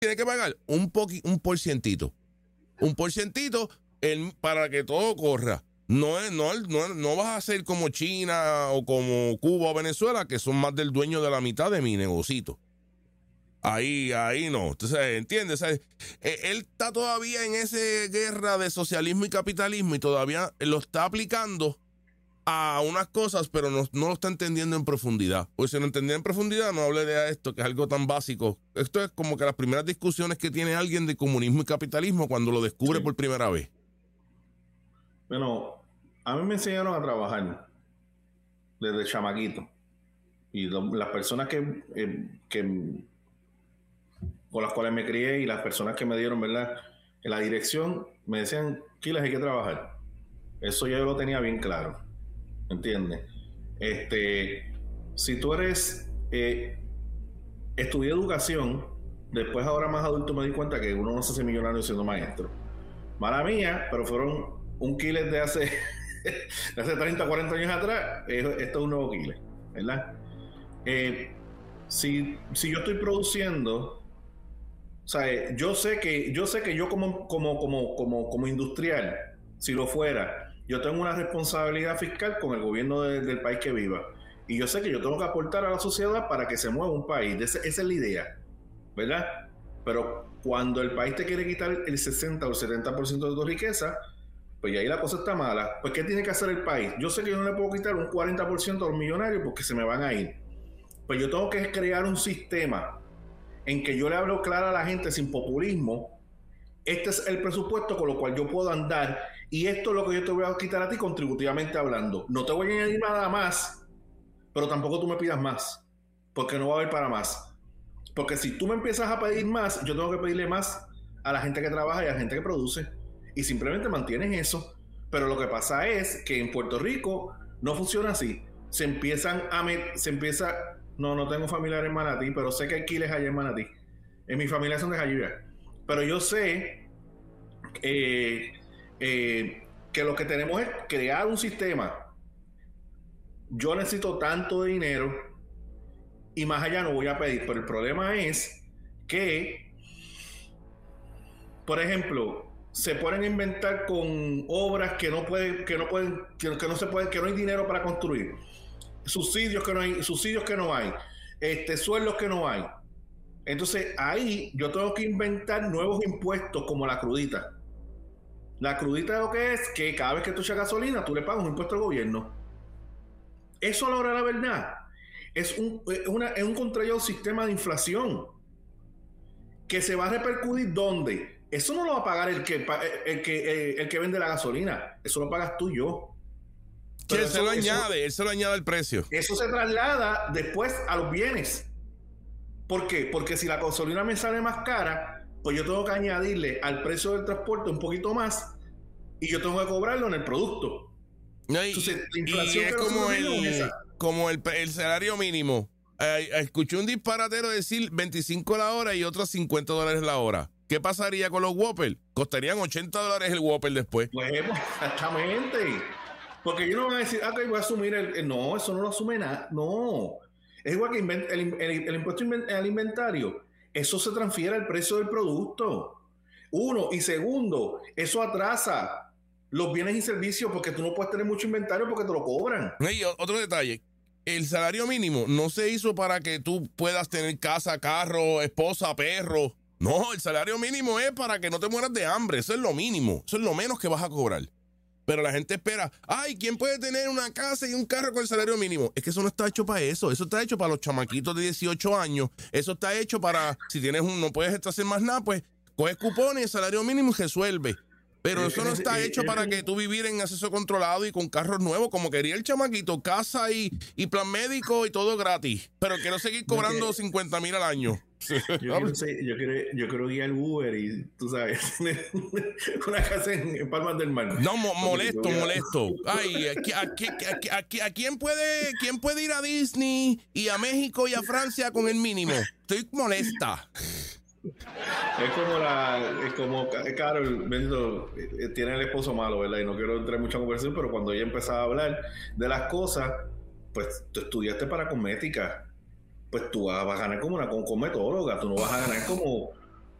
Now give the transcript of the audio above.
tiene que pagar un porcientito. Un porcientito para que todo corra. No vas a ser como China o como Cuba o Venezuela, que son más del dueño de la mitad de mi negocito. Ahí no. Entonces, ¿entiendes? ¿Sabes? Él está todavía en esa guerra de socialismo y capitalismo y todavía lo está aplicando a unas cosas, pero no lo está entendiendo en profundidad. Porque si no entendía en profundidad, no hable de esto, que es algo tan básico. Esto es como que las primeras discusiones que tiene alguien de comunismo y capitalismo cuando lo descubre por primera vez. Bueno, a mí me enseñaron a trabajar desde chamaquito. Y las personas que con las cuales me crié y las personas que me dieron, ¿verdad?, en la dirección, me decían, Quiles, hay que trabajar. Eso ya yo lo tenía bien claro. ¿Entiendes? Si tú eres... estudié educación, después ahora más adulto me di cuenta que uno no se hace millonario siendo maestro. Mala mía, pero fueron un Quiles de hace 30, 40 años atrás. Esto es un nuevo Quiles, ¿verdad? Si yo estoy produciendo, o sea, yo sé que yo como industrial, si lo fuera, yo tengo una responsabilidad fiscal con el gobierno del país que viva. Y yo sé que yo tengo que aportar a la sociedad para que se mueva un país. Esa es la idea, ¿verdad? Pero cuando el país te quiere quitar el 60 o el 70% de tu riqueza, pues ahí la cosa está mala. Pues ¿qué tiene que hacer el país? Yo sé que yo no le puedo quitar un 40% a los millonarios porque se me van a ir. Pues yo tengo que crear un sistema en que yo le hablo claro a la gente sin populismo. Este es el presupuesto con lo cual yo puedo andar y esto es lo que yo te voy a quitar a ti contributivamente hablando. No te voy a añadir nada más, pero tampoco tú me pidas más, porque no va a haber para más. Porque si tú me empiezas a pedir más, yo tengo que pedirle más a la gente que trabaja y a la gente que produce. Y simplemente mantienes eso. Pero lo que pasa es que en Puerto Rico no funciona así. No tengo familiares en Manatí, pero sé que hay Quiles allá en Manatí. En mi familia son de Jayuya. Pero yo sé que lo que tenemos es crear un sistema. Yo necesito tanto de dinero y más allá no voy a pedir. Pero el problema es que, por ejemplo, se pueden inventar con obras que no hay dinero para construir. Subsidios que no hay, sueldos que no hay. Entonces ahí yo tengo que inventar nuevos impuestos como la crudita. La crudita lo que es que cada vez que tú echas gasolina tú le pagas un impuesto al gobierno. Eso a la hora de la verdad es un contrario al sistema de inflación que se va a repercutir ¿dónde? Eso no lo va a pagar el que vende la gasolina. Eso lo pagas tú y yo. Él se lo añade al precio. Eso se traslada después a los bienes. ¿Por qué? Porque si la gasolina me sale más cara, pues yo tengo que añadirle al precio del transporte un poquito más y yo tengo que cobrarlo en el producto. No, entonces, la inflación es como el salario mínimo. Escuché un disparatero decir 25 la hora y otros $50 la hora. ¿Qué pasaría con los Whopper? Costarían $80 el Whopper después. Pues exactamente. Porque ellos no van a decir, ok, voy a asumir no, eso no lo asume nada. No. Es igual que el impuesto al inventario. Eso se transfiere al precio del producto. Uno. Y segundo, eso atrasa los bienes y servicios porque tú no puedes tener mucho inventario porque te lo cobran. Y otro detalle. El salario mínimo no se hizo para que tú puedas tener casa, carro, esposa, perro. No, el salario mínimo es para que no te mueras de hambre. Eso es lo mínimo. Eso es lo menos que vas a cobrar. Pero la gente espera, ¿quién puede tener una casa y un carro con el salario mínimo? Es que eso no está hecho para eso. Eso está hecho para los chamaquitos de 18 años. Eso está hecho para, si tienes no puedes hacer más nada, pues coges cupones y el salario mínimo y resuelve. Pero eso no está hecho para que tú vivir en acceso controlado y con carros nuevos, como quería el chamaquito, casa y plan médico y todo gratis. Pero quiero seguir cobrando $50,000 al año. Yo quiero guiar el Uber y tú sabes, una casa en Palmas del Mar. No, molesto. Ay, ¿a quién puede ir a Disney y a México y a Francia con el mínimo? Estoy molesta. Es como Carol Benito tiene el esposo malo, ¿verdad? Y no quiero entrar en mucha conversación, pero cuando ella empezaba a hablar de las cosas, pues tú estudiaste para cosmética. Pues tú vas a ganar como una cosmetóloga, tú no vas a ganar como